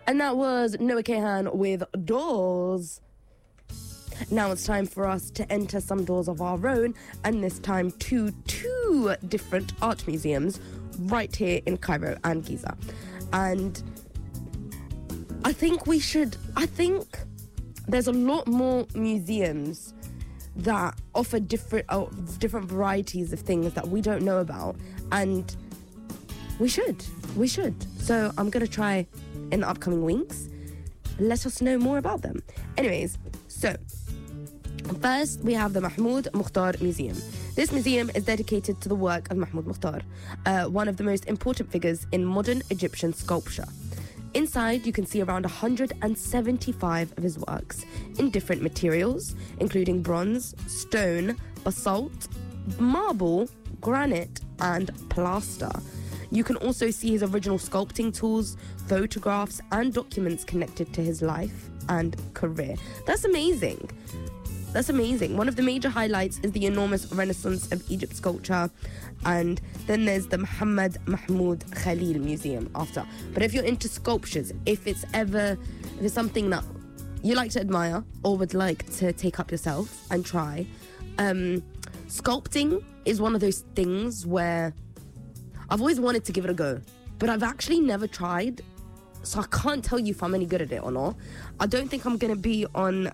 And that was Noah Kahan with Doors. Now it's time for us to enter some doors of our own, and this time to two different art museums right here in Cairo and Giza. And I think there's a lot more museums that offer different varieties of things that we don't know about, and we should. So I'm going to try in the upcoming weeks. Let us know more about them. Anyways, so first we have the Mahmoud Mukhtar Museum. This museum is dedicated to the work of Mahmoud Mukhtar, one of the most important figures in modern Egyptian sculpture. Inside, you can see around 175 of his works in different materials, including bronze, stone, basalt, marble, granite, and plaster. You can also see his original sculpting tools, photographs, and documents connected to his life and career. That's amazing. One of the major highlights is the enormous renaissance of Egypt sculpture, and then there's the Muhammad Mahmoud Khalil Museum after. But if you're into sculptures, if it's something that you like to admire or would like to take up yourself and try, sculpting is one of those things where I've always wanted to give it a go, but I've actually never tried, so I can't tell you if I'm any good at it or not. I don't think I'm going to be on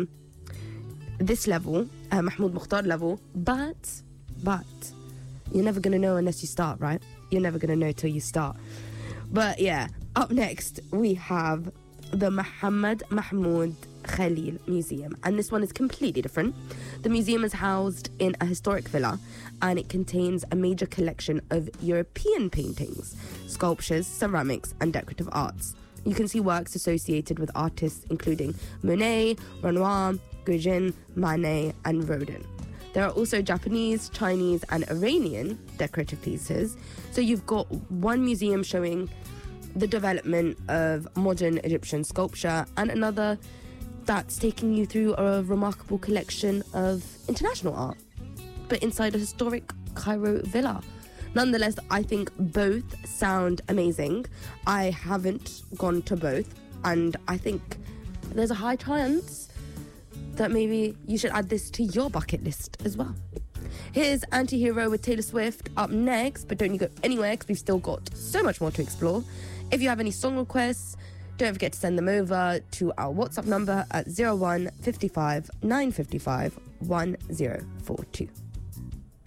this level, Mahmoud Mukhtar level, but you're never going to know unless you start, right? You're never going to know till you start. But yeah, up next we have the Muhammad Mahmoud Khalil Museum, and this one is completely different. The museum is housed in a historic villa, and it contains a major collection of European paintings, sculptures, ceramics, and decorative arts. You can see works associated with artists including Monet, Renoir, Gauguin, Manet, and Rodin. There are also Japanese, Chinese, and Iranian decorative pieces. So you've got one museum showing the development of modern Egyptian sculpture, and another that's taking you through a remarkable collection of international art, but inside a historic Cairo villa. Nonetheless, I think both sound amazing. I haven't gone to both, and I think there's a high chance that maybe you should add this to your bucket list as well. Here's Anti-Hero with Taylor Swift up next, but don't you go anywhere because we've still got so much more to explore. If you have any song requests, don't forget to send them over to our WhatsApp number at 01 55 955 1042.